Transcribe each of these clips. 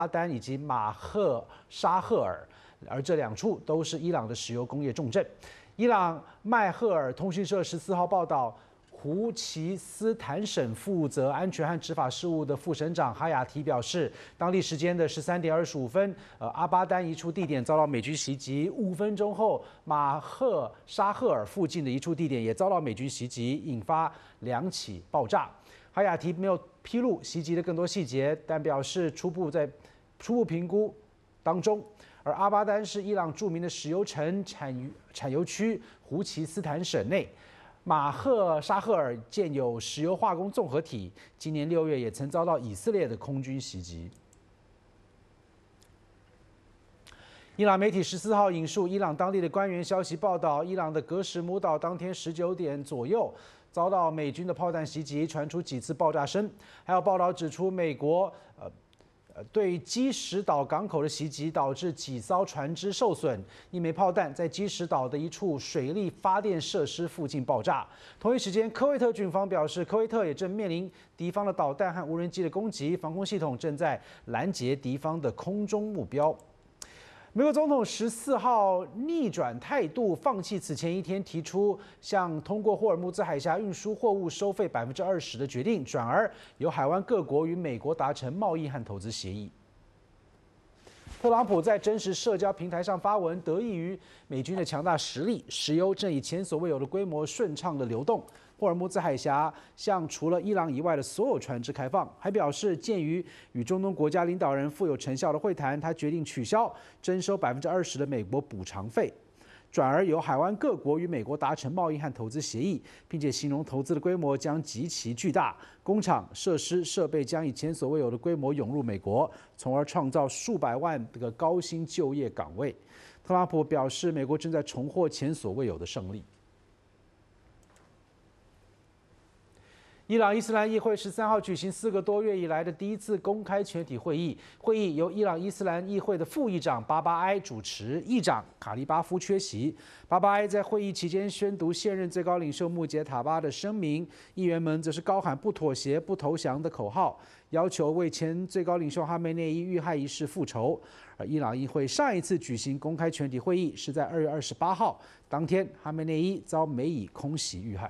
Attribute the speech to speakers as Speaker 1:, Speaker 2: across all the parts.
Speaker 1: 阿丹以及马赫沙赫尔，而这两处都是伊朗的石油工业重镇。伊朗麦赫尔通讯社14号报道。胡奇斯坦省负责安全和执法事务的副省长哈雅提表示，当地时间的13点25分，阿巴丹一处地点遭到美军袭击。5分钟后，马赫沙赫尔附近的一处地点也遭到美军袭击，引发2起爆炸。哈雅提没有披露袭击的更多细节，但表示初步评估当中。而阿巴丹是伊朗著名的石油城产油区，胡奇斯坦省内。马赫沙赫尔建有石油化工综合体，今年6月也曾遭到以色列的空军袭击。伊朗媒体14号引述伊朗当地的官员消息报道，伊朗的格什姆岛当天19点左右遭到美军的炮弹袭击，传出几次爆炸声。还有报道指出，美国对基什岛港口的袭击导致几艘船只受损，一枚炮弹在基什岛的一处水力发电设施附近爆炸。同一时间，科威特军方表示，科威特也正面临敌方的导弹和无人机的攻击，防空系统正在拦截敌方的空中目标。美国总统14号逆转态度，放弃此前一天提出向通过霍尔木兹海峡运输货物收费20%的决定，转而由海湾各国与美国达成贸易和投资协议。特朗普在真实社交平台上发文，得益于美军的强大实力，石油正以前所未有的规模顺畅的流动。霍尔木兹海峡向除了伊朗以外的所有船只开放，还表示，鉴于与中东国家领导人富有成效的会谈，他决定取消征收20%的美国补偿费，转而由海湾各国与美国达成贸易和投资协议，并且形容投资的规模将极其巨大，工厂、设施、设备将以前所未有的规模涌入美国，从而创造数百万个高薪就业岗位。特朗普表示，美国正在重获前所未有的胜利。伊朗伊斯兰议会13号举行4个多月以来的第一次公开全体会议，会议由伊朗伊斯兰议会的副议长巴巴埃主持，议长卡利巴夫缺席。巴巴埃在会议期间宣读现任最高领袖穆杰塔巴的声明，议员们则是高喊"不妥协、不投降"的口号，要求为前最高领袖哈梅内伊遇害一事复仇。而伊朗议会上一次举行公开全体会议是在2月28号，当天哈梅内伊遭美以空袭遇害。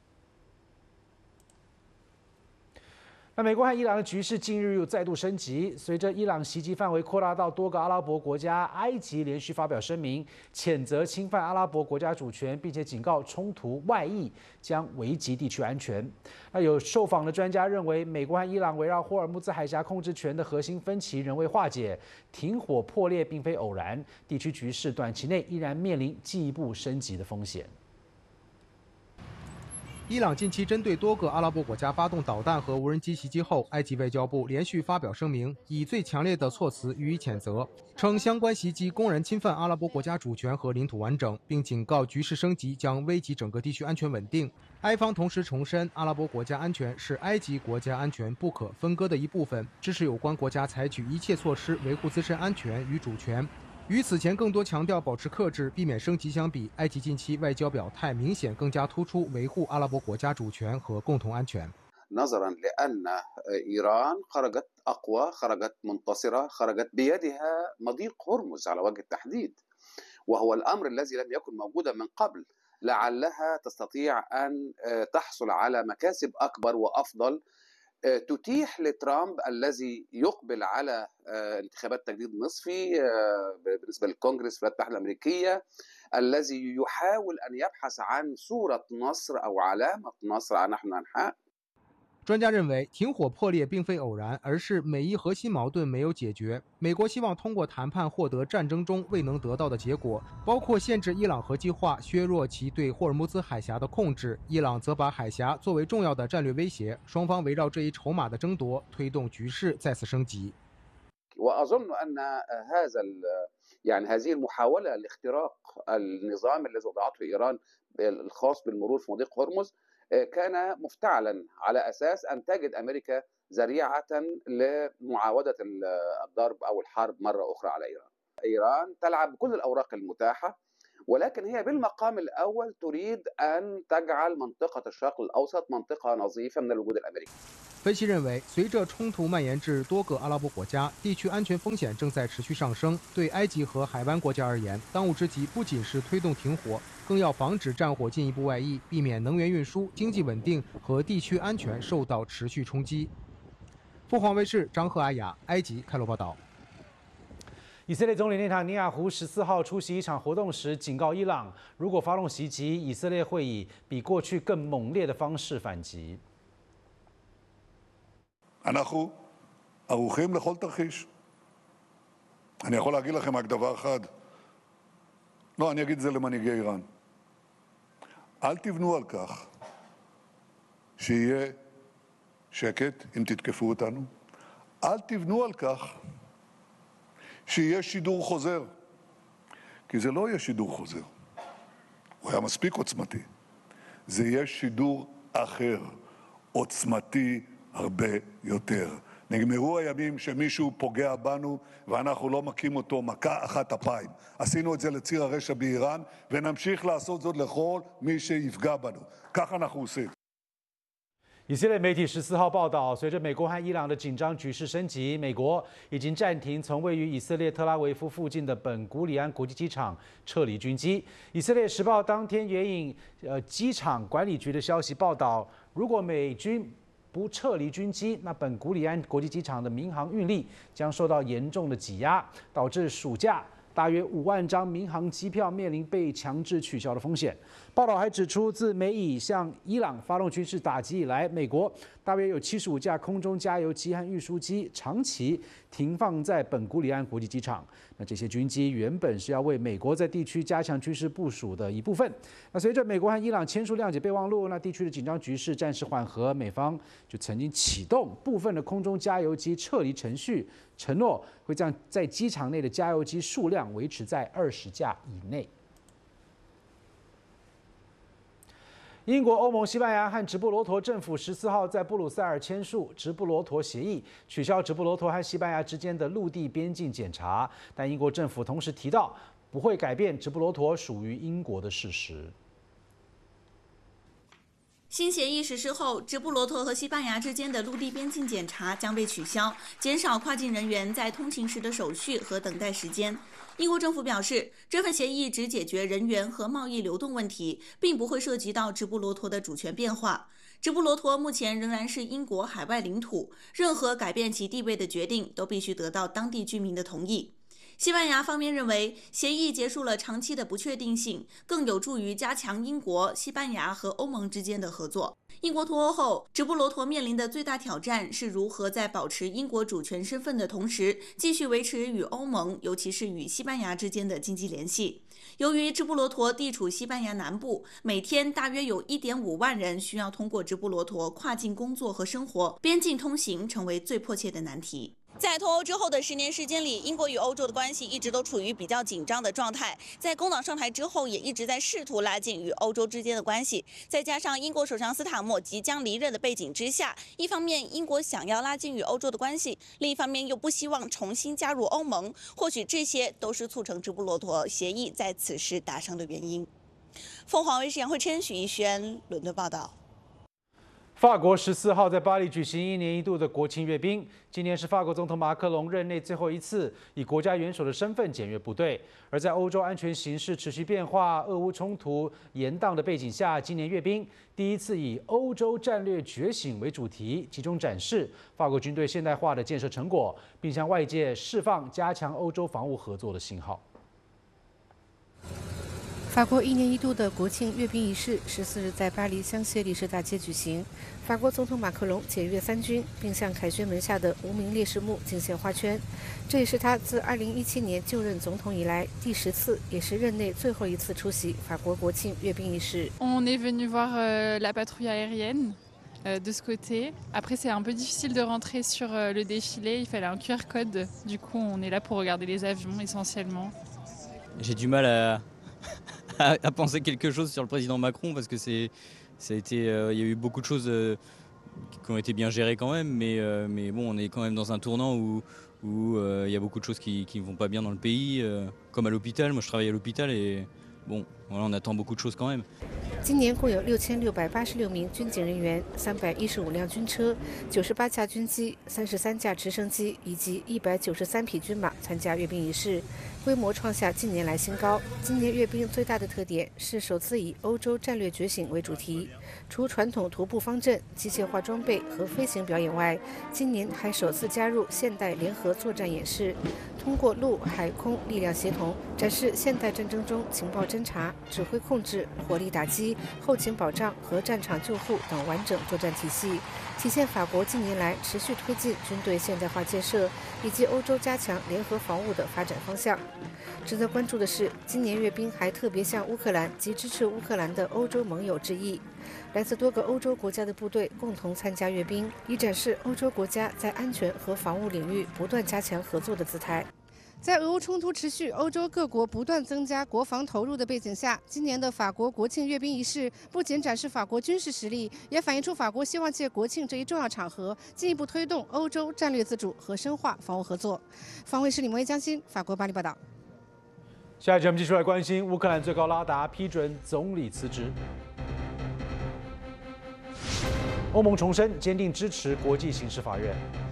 Speaker 1: 那美国和伊朗的局势近日又再度升级，随着伊朗袭击范围扩大到多个阿拉伯国家，埃及连续发表声明，谴责侵犯阿拉伯国家主权，并且警告冲突外溢将危及地区安全。那有受访的专家认为，美国和伊朗围绕霍尔木兹海峡控制权的核心分歧仍未化解，停火破裂并非偶然，地区局势短期内依然面临进一步升级的风险。
Speaker 2: 伊朗近期针对多个阿拉伯国家发动导弹和无人机袭击后，埃及外交部连续发表声明，以最强烈的措辞予以谴责，称相关袭击公然侵犯阿拉伯国家主权和领土完整，并警告局势升级将危及整个地区安全稳定。埃方同时重申，阿拉伯国家安全是埃及国家安全不可分割的一部分，支持有关国家采取一切措施维护自身安全与主权。与此前更多强调保持克制、避免升级相比，埃及近期外交表态明显更加突出维护阿拉伯国家主权和共同安全。
Speaker 3: نظرا لأن إيران خرجت أقوى، خرجت منتصرة، خرجت بيدها مضيق هرمز على وجه التحديد، وهو الأمر الذي لم يكن موجودا من قبل، لعلها تستطيع أن تحصل على مكاسب أكبر وأفضل تتيح لترامب الذي يقبل على انتخابات تجديد نصفي بالنسبة للكونغرس في الولايات المتحدة الأمريكية الذي يحاول أن يبحث عن صورة نصر أو علامة نصر على نحو أنحاء。
Speaker 2: 专家认为，停火破裂并非偶然，而是美伊核心矛盾没有解决。美国希望通过谈判获得战争中未能得到的结果，包括限制伊朗核计划、削弱其对霍尔木兹海峡的控制。伊朗则把海峡作为重要的战略威胁，双方围绕这一筹码的争夺，推动局势再次升级。
Speaker 3: وأظن أن يعني هذه المحاولة لاختراق النظام الذي وضعته إيران الخاص بالمرور في مضيق هرمز كان مفتعلا على أساس أن تجد أمريكا ذريعة لمعاودة الضرب أو الحرب مرة أخرى على إيران. إيران تلعب بكل الأوراق المتاحة ولكن هي بالمقام الأول تريد أن تجعل منطقة الشرق الأوسط منطقة نظيفة من الوجود الأمريكي.
Speaker 2: 分析认为，随着冲突蔓延至多个阿拉伯国家，地区安全风险正在持续上升。对埃及和海湾国家而言，当务之急不仅是推动停火，更要防止战火进一步外溢，避免能源运输、经济稳定和地区安全受到持续冲击。凤凰卫视张赫阿雅，埃及开罗报道。
Speaker 1: 以色列总理内塔尼亚胡14号出席一场活动时，警告伊朗，如果发动袭击，以色列会以比过去更猛烈的方式反击。
Speaker 4: אנחנו ערוכים לכל תרחיש. אני יכול להגיד לכם רק דבר אחד. לא, אני אגיד את זה למנהיגי איראן. אל תבנו על כך שיהיה שקט אם תתקפו אותנו. אל תבנו על כך שיהיה שידור חוזר. כי זה לא יהיה שידור חוזר. הוא היה מספיק עוצמתי. זה יהיה שידור אחר, עוצמתי, הרבה יותר. נגמרו הימים שמישהו פוגע בנו ואנחנו לא מכים אותו מכה אחת אפיים. עשינו את זה לציר הרשע באיראן ונמשיך לעשות זאת לכל מי שיפגע בנו. ככה אנחנו עושים.
Speaker 1: 以色列媒体14号报道，随着美国和伊朗的紧张局势升级，美国已经暂停从位于以色列特拉维夫附近的本古里安国际机场撤离军机。以色列时报当天援引机场管理局的消息报道，如果美军不撤离军机，那本古里安国际机场的民航运力将受到严重的挤压，导致暑假大约5万张民航机票面临被强制取消的风险。报道还指出，自美以向伊朗发动军事打击以来，美国大约有75架空中加油机和运输机长期停放在本古里安国际机场。那这些军机原本是要为美国在地区加强军事部署的一部分。那随着美国和伊朗签署谅解备忘录，那地区的紧张局势暂时缓和，美方就曾经启动部分的空中加油机撤离程序，承诺会将在机场内的加油机数量维持在20架以内。英国、欧盟、西班牙和直布罗陀政府14号在布鲁塞尔签署直布罗陀协议，取消直布罗陀和西班牙之间的陆地边境检查。但英国政府同时提到，不会改变直布罗陀属于英国的事实。
Speaker 5: 新协议实施后，直布罗陀和西班牙之间的陆地边境检查将被取消，减少跨境人员在通行时的手续和等待时间。英国政府表示，这份协议只解决人员和贸易流动问题，并不会涉及到直布罗陀的主权变化。直布罗陀目前仍然是英国海外领土，任何改变其地位的决定都必须得到当地居民的同意。西班牙方面认为，协议结束了长期的不确定性，更有助于加强英国、西班牙和欧盟之间的合作。英国脱欧后，直布罗陀面临的最大挑战是如何在保持英国主权身份的同时，继续维持与欧盟，尤其是与西班牙之间的经济联系。由于直布罗陀地处西班牙南部，每天大约有1.5万人需要通过直布罗陀跨境工作和生活，边境通行成为最迫切的难题。在脱欧之后的10年时间里，英国与欧洲的关系一直都处于比较紧张的状态。在工党上台之后，也一直在试图拉近与欧洲之间的关系。再加上英国首相斯塔默即将离任的背景之下，一方面英国想要拉近与欧洲的关系，另一方面又不希望重新加入欧盟。或许这些都是促成直布罗陀协议在此时达成的原因。凤凰卫视杨慧琛、许逸轩伦敦报道。
Speaker 1: 法国14号在巴黎举行1年1度的国庆阅兵，今年是法国总统马克龙任内最后一次以国家元首的身份检阅部队。而在欧洲安全形势持续变化、俄乌冲突延宕的背景下，今年阅兵第一次以欧洲战略觉醒为主题，集中展示法国军队现代化的建设成果，并向外界释放加强欧洲防务合作的信号。
Speaker 6: 法国1年1度的国庆阅兵仪式14日在巴黎香榭丽舍大街举行。法国总统马克龙检阅3军，并向凯旋门下的无名烈士墓敬献花圈。这也是他自2017年就任总统以来第10次，也是任内最后一次出席法国国庆阅兵仪式。
Speaker 7: On est venu voir la patrouille aérienne. De ce côté. Après, c'est un peu difficile de rentrer sur le défilé. Il fallait un QR code. Du coup, on est là pour regarder les avions essentiellement.
Speaker 8: J'ai du mal à penser quelque chose sur le président Macron parce que il y a eu beaucoup de choses qui ont été bien gérées quand même, mais bon, on est quand même dans un tournant où il y a beaucoup de choses qui ne vont pas bien dans le pays, comme à l'hôpital. Moi, je travaille à l'hôpital et bon, voilà, on attend beaucoup de choses quand même.
Speaker 6: 今年共有6686名军警人员、315辆军车、98架军机、33架直升机以及193匹军马参加阅兵仪式，规模创下近年来新高。今年阅兵最大的特点是首次以欧洲战略觉醒为主题，除传统徒步方阵、机械化装备和飞行表演外，今年还首次加入现代联合作战演示，通过陆海空力量协同，展示现代战争中情报侦察、指挥控制、火力打击、后勤保障和战场救护等完整作战体系，体现法国近年来持续推进军队现代化建设以及欧洲加强联合防务的发展方向。值得关注的是，今年阅兵还特别向乌克兰及支持乌克兰的欧洲盟友致意。来自多个欧洲国家的部队共同参加阅兵，以展示欧洲国家在安全和防务领域不断加强合作的姿态。在俄乌冲突持续、欧洲各国不断增加国防投入的背景下，今年的法国国庆阅兵仪式不仅展示法国军事实力，也反映出法国希望借国庆这一重要场合，进一步推动欧洲战略自主和深化防务合作。防卫师李萌江欣，法国巴黎报道。
Speaker 1: 下一节我们继续来关心乌克兰最高拉达批准总理辞职。欧盟重申坚定支持国际刑事法院。